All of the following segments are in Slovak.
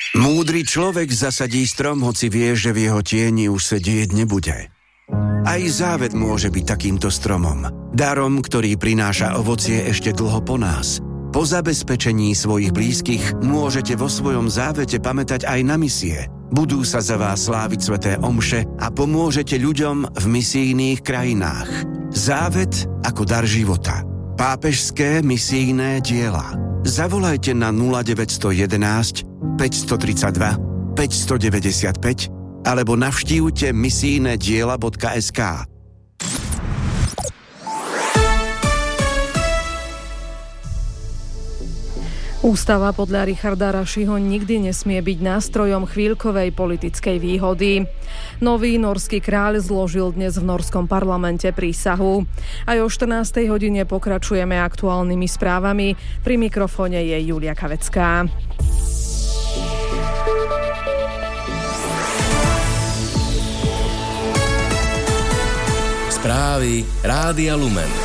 Múdry človek zasadí strom, hoci vie, že v jeho tieni už sedieť nebude. Aj závet môže byť takýmto stromom. Darom, ktorý prináša ovocie ešte dlho po nás. Po zabezpečení svojich blízkych môžete vo svojom závete pamätať aj na misie. Budú sa za vás sláviť sväté omše a pomôžete ľuďom v misijných krajinách. Závet ako dar života. Pápežské misijné diela. Zavolajte na 0911 532 595 alebo navštívte misijnediela.sk. Ústava podľa Richarda Rashiho nikdy nesmie byť nástrojom chvíľkovej politickej výhody. Nový norský kráľ zložil dnes v norskom parlamente prísahu. Aj o 14. hodine pokračujeme aktuálnymi správami. Pri mikrofóne je Julia Kavecká. Správy Rádia Lumen.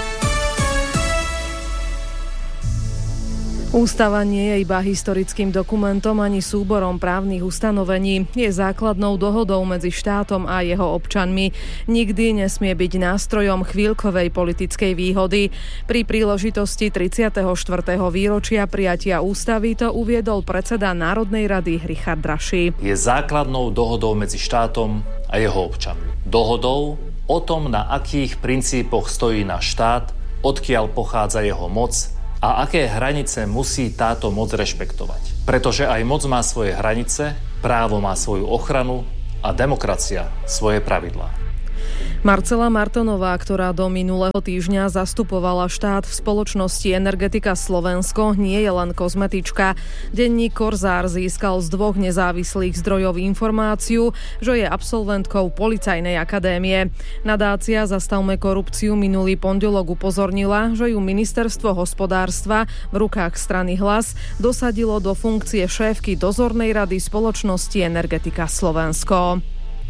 Ústava nie je iba historickým dokumentom ani súborom právnych ustanovení. Je základnou dohodou medzi štátom a jeho občanmi. Nikdy nesmie byť nástrojom chvíľkovej politickej výhody. Pri príležitosti 34. výročia prijatia ústavy to uviedol predseda Národnej rady Richard Raši. Je základnou dohodou medzi štátom a jeho občanmi. Dohodou o tom, na akých princípoch stojí náš štát, odkiaľ pochádza jeho moc a aké hranice musí táto moc rešpektovať. Pretože aj moc má svoje hranice, právo má svoju ochranu a demokracia svoje pravidlá. Marcela Martonová, ktorá do minulého týždňa zastupovala štát v spoločnosti Energetika Slovensko, nie je len kozmetička. Denník Korzár získal z 2 nezávislých zdrojov informáciu, že je absolventkou Policajnej akadémie. Nadácia Zastavme korupciu minulý pondelok upozornila, že ju Ministerstvo hospodárstva v rukách strany Hlas dosadilo do funkcie šéfky dozornej rady spoločnosti Energetika Slovensko.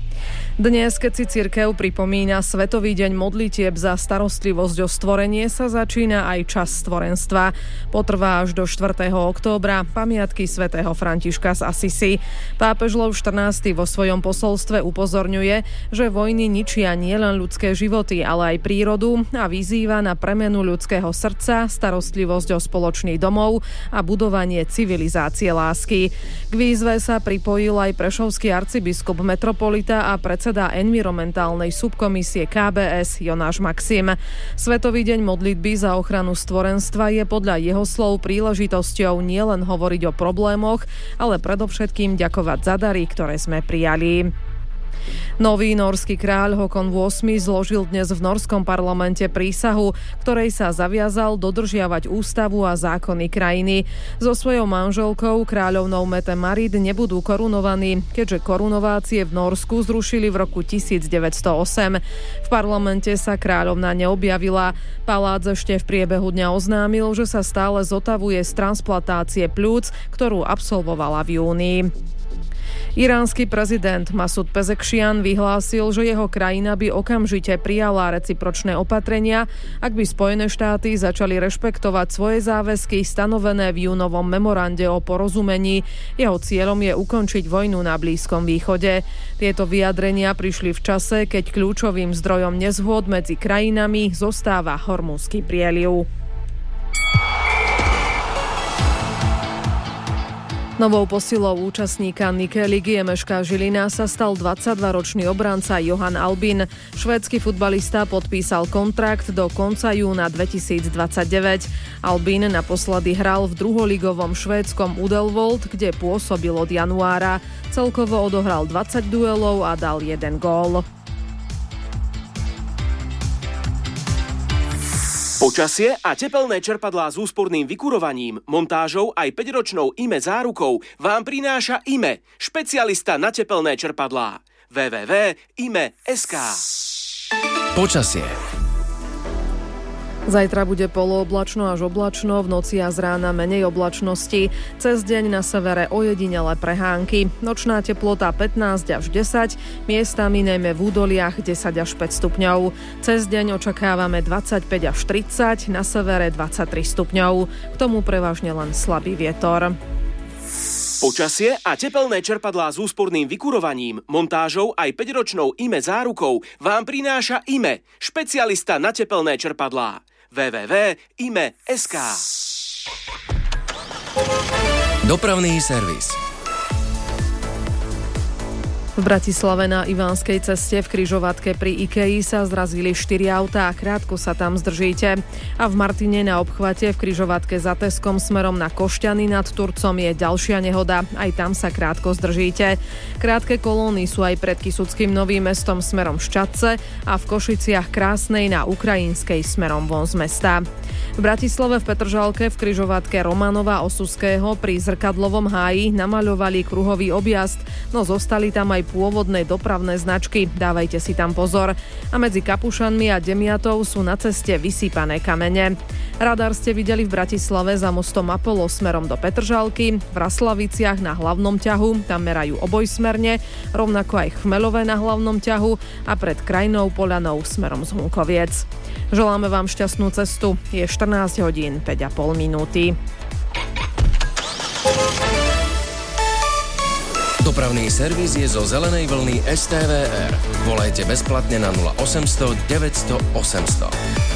Dnes, keď si cirkev pripomína Svetový deň modlitieb za starostlivosť o stvorenie, sa začína aj čas stvorenstva. Potrvá až do 4. októbra, pamiatky svätého Františka z Asisi. Pápež Lev XIV vo svojom posolstve upozorňuje, že vojny ničia nielen ľudské životy, ale aj prírodu a vyzýva na premenu ľudského srdca, starostlivosť o spoločný domov a budovanie civilizácie lásky. K výzve sa pripojil aj prešovský arcibiskup metropolita a predseda environmentálnej subkomisie KBS Jonáš Maxim. Svetový deň modlitby za ochranu stvorenstva je podľa jeho slov príležitosťou nielen hovoriť o problémoch, ale predovšetkým ďakovať za dary, ktoré sme prijali. Nový norský kráľ Håkon VIII zložil dnes v norskom parlamente prísahu, ktorej sa zaviazal dodržiavať ústavu a zákony krajiny. So svojou manželkou, kráľovnou Mette-Marit, nebudú korunovaní, keďže korunovácie v Norsku zrušili v roku 1908. V parlamente sa kráľovna neobjavila. Palác ešte v priebehu dňa oznámil, že sa stále zotavuje z transplantácie pľúc, ktorú absolvovala v júni. Iránsky prezident Masud Pezekšian vyhlásil, že jeho krajina by okamžite prijala recipročné opatrenia, ak by Spojené štáty začali rešpektovať svoje záväzky stanovené v júnovom memorande o porozumení. Jeho cieľom je ukončiť vojnu na Blízkom východe. Tieto vyjadrenia prišli v čase, keď kľúčovým zdrojom nezhôd medzi krajinami zostáva Hormuzský prieliv. Novou posilou účastníka Nike ligy MŠK Žilina sa stal 22-ročný obranca Johan Albin. Švédsky futbalista podpísal kontrakt do konca júna 2029. Albin naposledy hral v druholigovom švédskom Udelvold, kde pôsobil od januára. Celkovo odohral 20 duelov a dal 1 gól. Počasie a tepelné čerpadlá s úsporným vykurovaním, montážou aj 5-ročnou IME zárukou vám prináša IME, špecialista na tepelné čerpadlá. www.ime.sk. Počasie. Zajtra bude polooblačno až oblačno, v noci a z rána menej oblačnosti. Cez deň na severe ojedinele prehánky. Nočná teplota 15 až 10, miestami najmä v údoliach 10 až 5 stupňov. Cez deň očakávame 25 až 30, na severe 23 stupňov. K tomu prevažne len slabý vietor. Počasie a tepelné čerpadlá s úsporným vykurovaním, montážou aj 5-ročnou IME zárukou vám prináša IME, špecialista na tepelné čerpadlá. www.ime.sk. Dopravný servis. V Bratislave na Ivánskej ceste v križovatke pri IKEA sa zrazili 4 autá a krátko sa tam zdržíte. A v Martine na obchvate v križovatke za Teskom smerom na Košťany nad Turcom je ďalšia nehoda. Aj tam sa krátko zdržíte. Krátke kolóny sú aj pred Kysuckým Novým Mestom smerom Ščadce a v Košiciach Krásnej na Ukrajinskej smerom von z mesta. V Bratislave v Petržalke v križovatke Romanova Osuského pri Zrkadlovom háji namaľovali kruhový objazd, no zostali tam aj pôvodné dopravné značky. Dávajte si tam pozor. A medzi Kapušanmi a Demiatou sú na ceste vysypané kamene. Radar ste videli v Bratislave za mostom Apollo smerom do Petržalky, v Raslaviciach na hlavnom ťahu, tam merajú obojsmerne, rovnako aj Chmeľové na hlavnom ťahu a pred Krajnou Poľanou smerom z Hunkoviec. Želáme vám šťastnú cestu. Je 14 hodín 5,5 minúty. Dopravný servis je zo zelenej vlny STVR. Volajte bezplatne na 0800 900 800.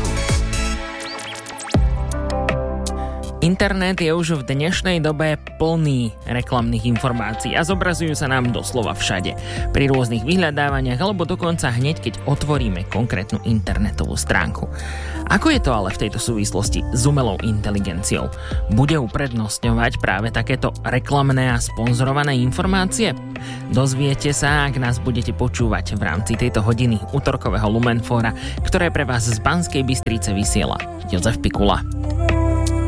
Internet je už v dnešnej dobe plný reklamných informácií a zobrazujú sa nám doslova všade. Pri rôznych vyhľadávaniach alebo dokonca hneď, keď otvoríme konkrétnu internetovú stránku. Ako je to ale v tejto súvislosti s umelou inteligenciou? Bude uprednostňovať práve takéto reklamné a sponzorované informácie? Dozviete sa, ak nás budete počúvať v rámci tejto hodiny utorkového Lumenfóra, ktoré pre vás z Banskej Bystrice vysiela Jozef Pikula.